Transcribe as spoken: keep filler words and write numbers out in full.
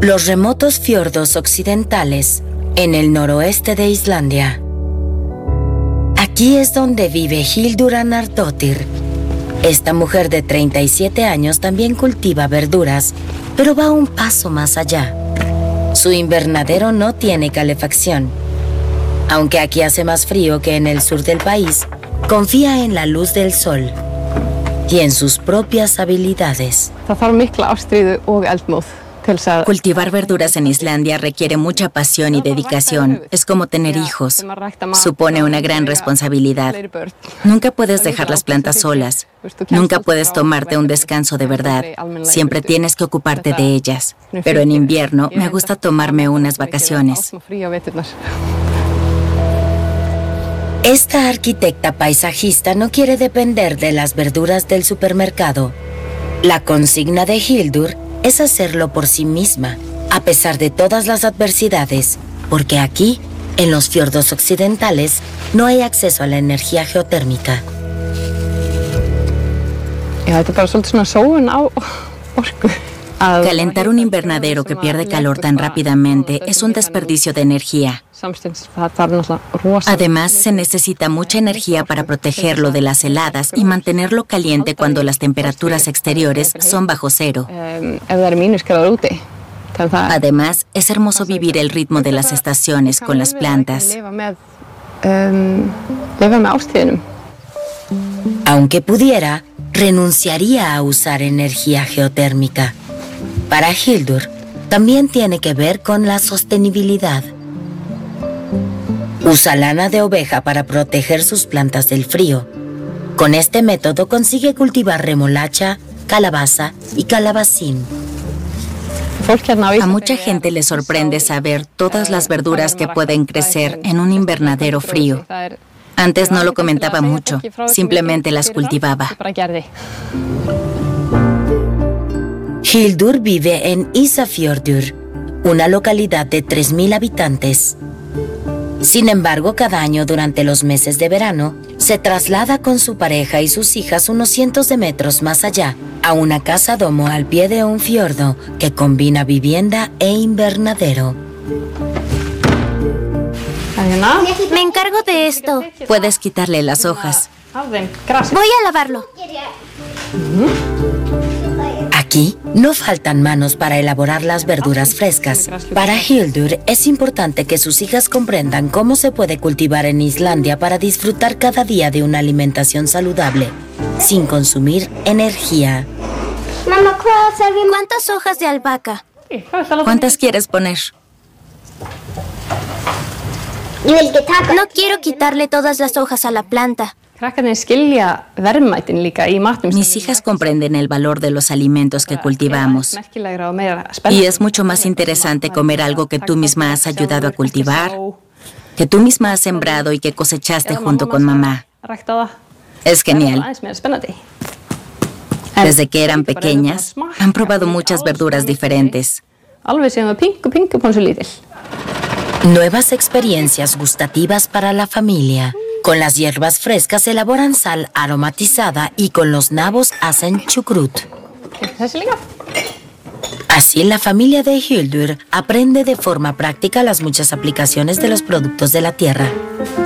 Los remotos fiordos occidentales en el noroeste de Islandia. Aquí es donde vive Hildur Anardóttir. Esta mujer de treinta y siete años también cultiva verduras, pero va un paso más allá. Su invernadero no tiene calefacción. Aunque aquí hace más frío que en el sur del país, confía en la luz del sol y en sus propias habilidades. Cultivar verduras en Islandia requiere mucha pasión y dedicación. Es como tener hijos. Supone una gran responsabilidad. Nunca puedes dejar las plantas solas. Nunca puedes tomarte un descanso de verdad. Siempre tienes que ocuparte de ellas. Pero en invierno me gusta tomarme unas vacaciones. Esta arquitecta paisajista no quiere depender de las verduras del supermercado. La consigna de Hildur es hacerlo por sí misma, a pesar de todas las adversidades, porque aquí, en los fiordos occidentales, no hay acceso a la energía geotérmica. Calentar un invernadero que pierde calor tan rápidamente es un desperdicio de energía. Además, se necesita mucha energía para protegerlo de las heladas y mantenerlo caliente cuando las temperaturas exteriores son bajo cero. Además, es hermoso vivir el ritmo de las estaciones con las plantas. Aunque pudiera, renunciaría a usar energía geotérmica. Para Hildur, también tiene que ver con la sostenibilidad. Usa lana de oveja para proteger sus plantas del frío. Con este método consigue cultivar remolacha, calabaza y calabacín. A mucha gente le sorprende saber todas las verduras que pueden crecer en un invernadero frío. Antes no lo comentaba mucho, simplemente las cultivaba. Hildur vive en Ísafjörður, una localidad de tres mil habitantes. Sin embargo, cada año durante los meses de verano, se traslada con su pareja y sus hijas unos cientos de metros más allá, a una casa domo al pie de un fiordo que combina vivienda e invernadero. Me encargo de esto. Puedes quitarle las hojas. Voy a lavarlo. Aquí no faltan manos para elaborar las verduras frescas. Para Hildur es importante que sus hijas comprendan cómo se puede cultivar en Islandia para disfrutar cada día de una alimentación saludable, sin consumir energía. ¿Cuántas hojas de albahaca? ¿Cuántas quieres poner? No quiero quitarle todas las hojas a la planta. Mis hijas comprenden el valor de los alimentos que cultivamos. Y es mucho más interesante comer algo que tú misma has ayudado a cultivar, que tú misma has sembrado y que cosechaste junto con mamá. Es genial. Desde que eran pequeñas, han probado muchas verduras diferentes. Nuevas experiencias gustativas para la familia. Con las hierbas frescas elaboran sal aromatizada y con los nabos hacen chucrut. Así, la familia de Hildur aprende de forma práctica las muchas aplicaciones de los productos de la tierra.